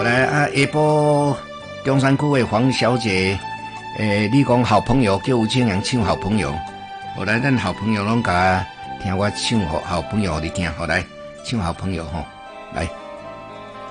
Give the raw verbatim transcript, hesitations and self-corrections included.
后来啊，下晡中山区的黄小姐，诶、欸，你讲好朋友叫吴清阳唱好朋友，后来咱好朋友拢甲听我唱好好朋友你听，后来唱好朋友吼，来。